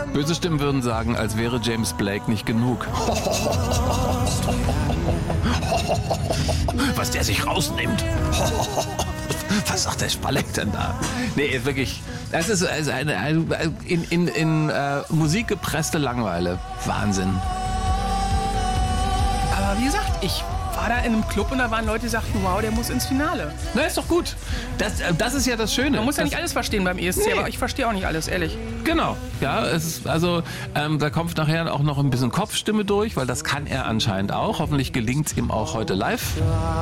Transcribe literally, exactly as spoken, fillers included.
Böse Stimmen würden sagen, als wäre James Blake nicht genug. Was der sich rausnimmt. Was sagt der Spalleck denn da? Nee, wirklich. Das ist also eine, eine in, in, in äh, Musik gepresste Langeweile. Wahnsinn. Aber wie gesagt, ich war da in einem Club und da waren Leute, die sagten, wow, der muss ins Finale. Na, ist doch gut. Das, das ist ja das Schöne. Man muss ja das, nicht alles verstehen beim E S C, Nee. aber ich verstehe auch nicht alles, ehrlich. Genau. Ja, es ist, also ähm, da kommt nachher auch noch ein bisschen Kopfstimme durch, weil das kann er anscheinend auch. Hoffentlich gelingt es ihm auch heute live.